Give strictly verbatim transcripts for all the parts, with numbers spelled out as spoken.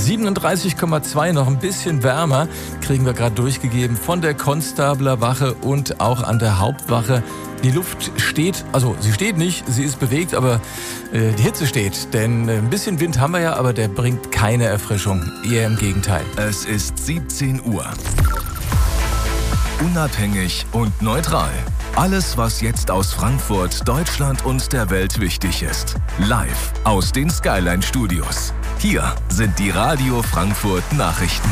siebenunddreißig Komma zwei, noch ein bisschen wärmer, kriegen wir gerade durchgegeben von der Konstabler Wache und auch an der Hauptwache. Die Luft steht, also sie steht nicht, sie ist bewegt, aber äh, die Hitze steht. Denn äh, ein bisschen Wind haben wir ja, aber der bringt keine Erfrischung. Eher im Gegenteil. Es ist siebzehn Uhr. Unabhängig und neutral. Alles, was jetzt aus Frankfurt, Deutschland und der Welt wichtig ist. Live aus den Skyline Studios. Hier sind die Radio Frankfurt Nachrichten.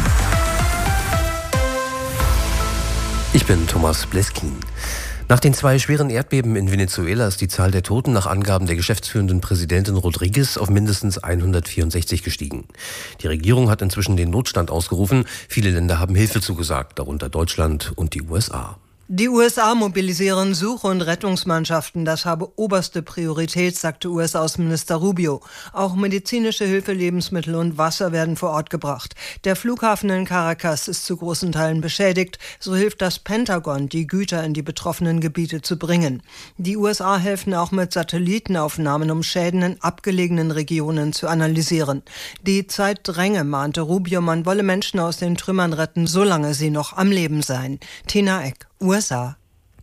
Ich bin Thomas Bleskin. Nach den zwei schweren Erdbeben in Venezuela ist die Zahl der Toten nach Angaben der geschäftsführenden Präsidentin Rodriguez auf mindestens hundertvierundsechzig gestiegen. Die Regierung hat inzwischen den Notstand ausgerufen. Viele Länder haben Hilfe zugesagt, darunter Deutschland und die U S A. Die U S A mobilisieren Such- und Rettungsmannschaften. Das habe oberste Priorität, sagte U S-Außenminister Rubio. Auch medizinische Hilfe, Lebensmittel und Wasser werden vor Ort gebracht. Der Flughafen in Caracas ist zu großen Teilen beschädigt. So hilft das Pentagon, die Güter in die betroffenen Gebiete zu bringen. Die U S A helfen auch mit Satellitenaufnahmen, um Schäden in abgelegenen Regionen zu analysieren. Die Zeit dränge, mahnte Rubio, man wolle Menschen aus den Trümmern retten, solange sie noch am Leben seien. Tina Eck, U S A.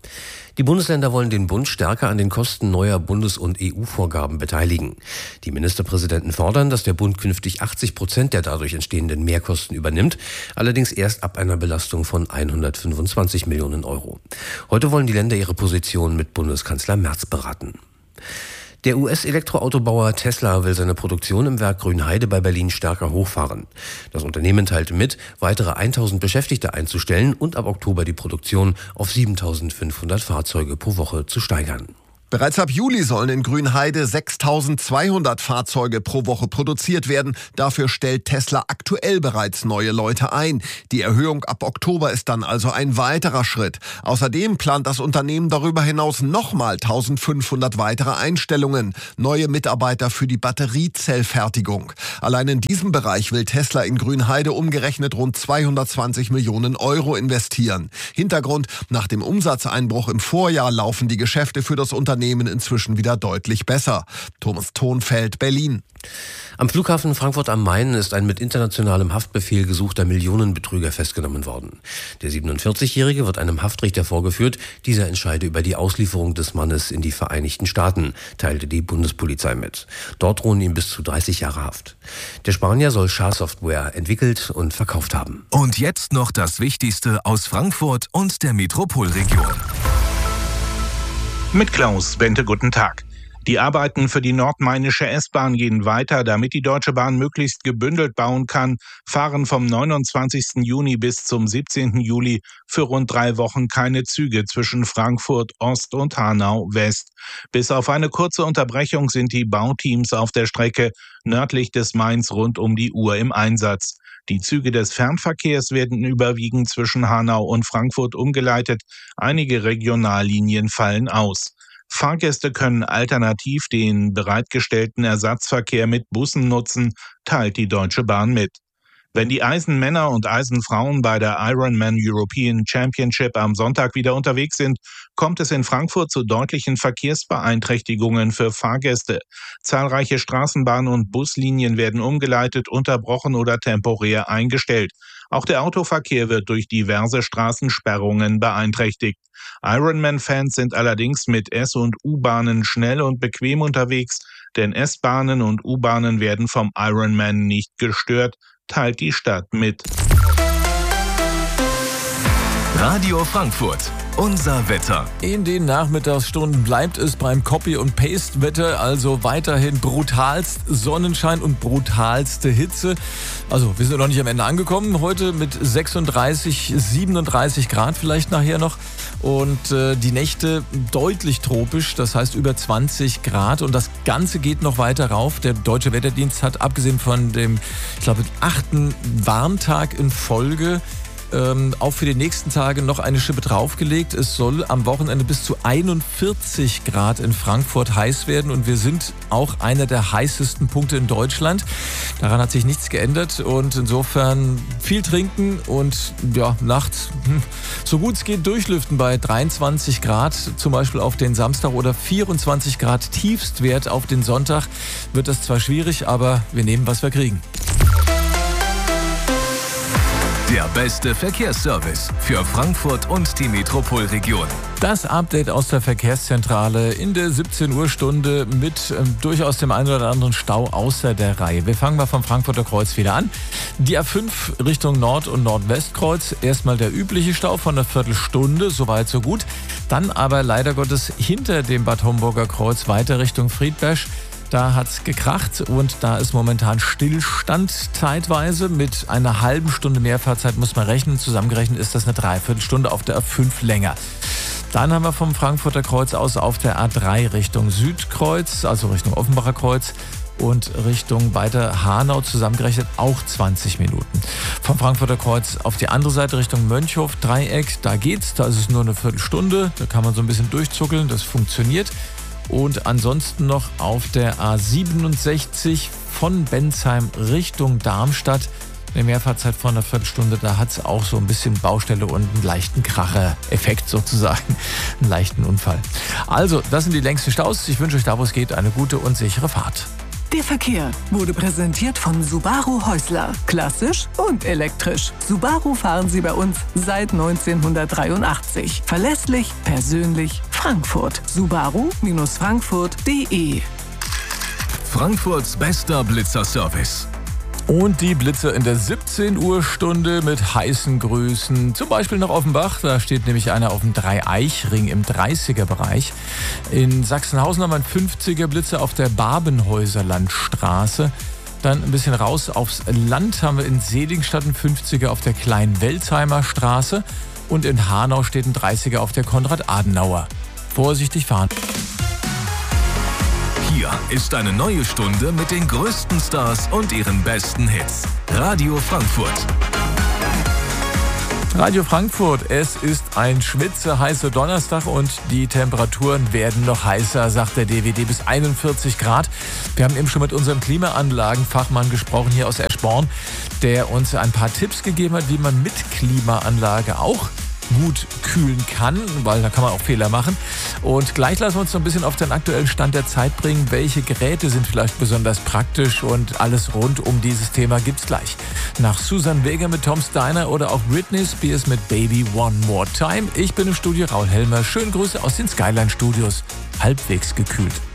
Die Bundesländer wollen den Bund stärker an den Kosten neuer Bundes- und E U-Vorgaben beteiligen. Die Ministerpräsidenten fordern, dass der Bund künftig achtzig Prozent der dadurch entstehenden Mehrkosten übernimmt, allerdings erst ab einer Belastung von hundertfünfundzwanzig Millionen Euro. Heute wollen die Länder ihre Position mit Bundeskanzler Merz beraten. Der U S-Elektroautobauer Tesla will seine Produktion im Werk Grünheide bei Berlin stärker hochfahren. Das Unternehmen teilte mit, weitere tausend Beschäftigte einzustellen und ab Oktober die Produktion auf siebentausendfünfhundert Fahrzeuge pro Woche zu steigern. Bereits ab Juli sollen in Grünheide sechstausendzweihundert Fahrzeuge pro Woche produziert werden. Dafür stellt Tesla aktuell bereits neue Leute ein. Die Erhöhung ab Oktober ist dann also ein weiterer Schritt. Außerdem plant das Unternehmen darüber hinaus nochmal eintausendfünfhundert weitere Einstellungen. Neue Mitarbeiter für die Batteriezellfertigung. Allein in diesem Bereich will Tesla in Grünheide umgerechnet rund zweihundertzwanzig Millionen Euro investieren. Hintergrund: Nach dem Umsatzeinbruch im Vorjahr laufen die Geschäfte für das Unternehmen inzwischen wieder deutlich besser. Thomas Thonfeld, Berlin. Am Flughafen Frankfurt am Main ist ein mit internationalem Haftbefehl gesuchter Millionenbetrüger festgenommen worden. Der siebenundvierzigjährige wird einem Haftrichter vorgeführt. Dieser entscheide über die Auslieferung des Mannes in die Vereinigten Staaten, teilte die Bundespolizei mit. Dort drohen ihm bis zu dreißig Jahre Haft. Der Spanier soll Schadsoftware entwickelt und verkauft haben. Und jetzt noch das Wichtigste aus Frankfurt und der Metropolregion. Mit Klaus Bente, guten Tag. Die Arbeiten für die nordmainische S-Bahn gehen weiter. Damit die Deutsche Bahn möglichst gebündelt bauen kann, fahren vom neunundzwanzigsten Juni bis zum siebzehnten Juli für rund drei Wochen keine Züge zwischen Frankfurt Ost und Hanau West. Bis auf eine kurze Unterbrechung sind die Bauteams auf der Strecke nördlich des Mains rund um die Uhr im Einsatz. Die Züge des Fernverkehrs werden überwiegend zwischen Hanau und Frankfurt umgeleitet. Einige Regionallinien fallen aus. Fahrgäste können alternativ den bereitgestellten Ersatzverkehr mit Bussen nutzen, teilt die Deutsche Bahn mit. Wenn die Eisenmänner und Eisenfrauen bei der Ironman European Championship am Sonntag wieder unterwegs sind, kommt es in Frankfurt zu deutlichen Verkehrsbeeinträchtigungen für Fahrgäste. Zahlreiche Straßenbahn- und Buslinien werden umgeleitet, unterbrochen oder temporär eingestellt. Auch der Autoverkehr wird durch diverse Straßensperrungen beeinträchtigt. Ironman-Fans sind allerdings mit S- und U-Bahnen schnell und bequem unterwegs, denn S-Bahnen und U-Bahnen werden vom Ironman nicht gestört, teilt die Stadt mit. Radio Frankfurt. Unser Wetter. In den Nachmittagsstunden bleibt es beim Copy- und Paste-Wetter, also weiterhin brutalst Sonnenschein und brutalste Hitze. Also wir sind noch nicht am Ende angekommen. Heute mit sechsunddreißig, siebenunddreißig Grad vielleicht nachher noch. Und äh, die Nächte deutlich tropisch, das heißt über zwanzig Grad. Und das Ganze geht noch weiter rauf. Der Deutsche Wetterdienst hat abgesehen von dem, ich glaube, achten Warntag in Folge Ähm, auch für die nächsten Tage noch eine Schippe draufgelegt. Es soll am Wochenende bis zu einundvierzig Grad in Frankfurt heiß werden und wir sind auch einer der heißesten Punkte in Deutschland. Daran hat sich nichts geändert und insofern viel trinken und ja, nachts hm, so gut es geht durchlüften bei dreiundzwanzig Grad, zum Beispiel auf den Samstag oder vierundzwanzig Grad Tiefstwert auf den Sonntag. Wird das zwar schwierig, aber wir nehmen, was wir kriegen. Der beste Verkehrsservice für Frankfurt und die Metropolregion. Das Update aus der Verkehrszentrale in der siebzehn Uhr Stunde mit ähm, durchaus dem einen oder anderen Stau außer der Reihe. Wir fangen mal vom Frankfurter Kreuz wieder an. Die A fünf Richtung Nord- und Nordwestkreuz. Erstmal der übliche Stau von einer Viertelstunde, soweit so gut. Dann aber leider Gottes hinter dem Bad Homburger Kreuz weiter Richtung Friedberg. Da hat's gekracht und da ist momentan Stillstand zeitweise. Mit einer halben Stunde Mehrfahrzeit muss man rechnen. Zusammengerechnet ist das eine Dreiviertelstunde auf der A fünf länger. Dann haben wir vom Frankfurter Kreuz aus auf der A drei Richtung Südkreuz, also Richtung Offenbacher Kreuz und Richtung weiter Hanau zusammengerechnet auch zwanzig Minuten. Vom Frankfurter Kreuz auf die andere Seite Richtung Mönchhof, Dreieck, da geht's, da ist es nur eine Viertelstunde, da kann man so ein bisschen durchzuckeln, das funktioniert. Und ansonsten noch auf der A siebenundsechzig von Bensheim Richtung Darmstadt. Eine Mehrfahrzeit von einer Viertelstunde, da hat es auch so ein bisschen Baustelle und einen leichten Kracher-Effekt sozusagen, einen leichten Unfall. Also, das sind die längsten Staus. Ich wünsche euch da, wo es geht, eine gute und sichere Fahrt. Der Verkehr wurde präsentiert von Subaru Häusler. Klassisch und elektrisch. Subaru fahren Sie bei uns seit neunzehnhundertdreiundachtzig. Verlässlich, persönlich, Frankfurt. Subaru Frankfurt punkt de. Frankfurts bester Blitzerservice. Und die Blitzer in der siebzehn Uhr Stunde mit heißen Grüßen. Zum Beispiel nach Offenbach, da steht nämlich einer auf dem Dreieich-Ring im dreißiger Bereich. In Sachsenhausen haben wir einen fünfziger Blitzer auf der Babenhäuser Landstraße. Dann ein bisschen raus aufs Land haben wir in Seligenstadt einen fünfziger auf der Klein-Welzheimer Straße. Und in Hanau steht ein dreißiger auf der Konrad-Adenauer. Vorsichtig fahren. Hier ist eine neue Stunde mit den größten Stars und ihren besten Hits. Radio Frankfurt. Radio Frankfurt, es ist ein schwitzeheißer Donnerstag und die Temperaturen werden noch heißer, sagt der D W D, bis einundvierzig Grad. Wir haben eben schon mit unserem Klimaanlagenfachmann gesprochen hier aus Eschborn, der uns ein paar Tipps gegeben hat, wie man mit Klimaanlage auch gut kühlen kann, weil da kann man auch Fehler machen. Und gleich lassen wir uns noch ein bisschen auf den aktuellen Stand der Zeit bringen. Welche Geräte sind vielleicht besonders praktisch und alles rund um dieses Thema gibt's gleich. Nach Susan Vega mit Tom Steiner oder auch Britney Spears mit Baby One More Time. Ich bin im Studio Raul Helmer. Schöne Grüße aus den Skyline Studios. Halbwegs gekühlt.